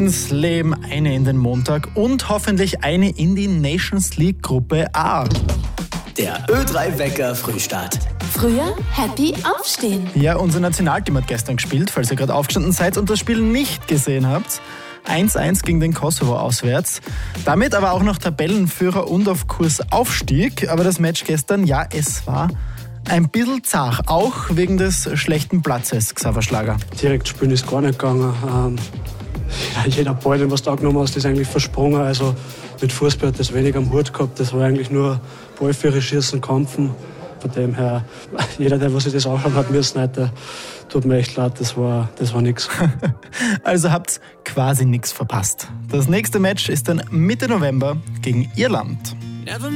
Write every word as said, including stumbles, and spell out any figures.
ins Leben, eine in den Montag und hoffentlich eine in die Nations League Gruppe A. Der Ö drei Wecker Frühstart. Früher happy aufstehen. Ja, unser Nationalteam hat gestern gespielt, falls ihr gerade aufgestanden seid und das Spiel nicht gesehen habt. eins eins gegen den Kosovo auswärts. Damit aber auch noch Tabellenführer und auf Kurs Aufstieg. Aber das Match gestern, ja, es war ein bisschen zart, auch wegen des schlechten Platzes, Xaver Schlager. Direkt spielen ist gar nicht gegangen. Ähm, jeder Ball, den was du angenommen hast, ist eigentlich versprungen. Also mit Fußball hat das wenig am Hut gehabt. Das war eigentlich nur Ballführer, Schießen, Kämpfen. Von dem her, jeder, der was sich das anschauen hat müssen heute, tut mir echt leid, das war, das war nix. Also habt quasi nichts verpasst. Das nächste Match ist dann Mitte November gegen Irland.